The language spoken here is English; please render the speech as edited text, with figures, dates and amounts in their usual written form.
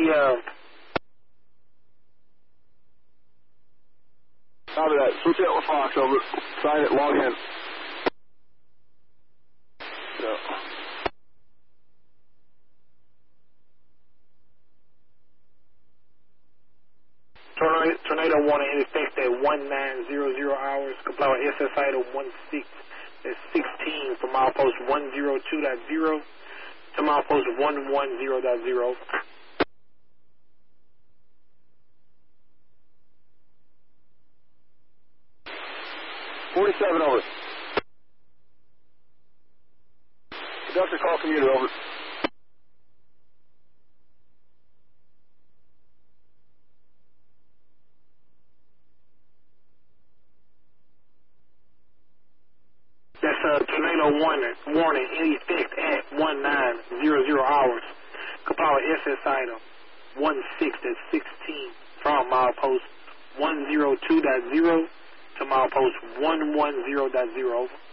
Copy that. Switch it with Fox, over. Sign it, log in. So. Tornado 1 in effect at 1900 hours. Comply with SS item 16 at 16 from milepost 102.0 to milepost 110.0. 47 over. Conductor call commuter over. That's Tornado 1 warning in effect at 1900 hours. Comply with SS item 16 at 16 from milepost 102.0 to milepost 110.0.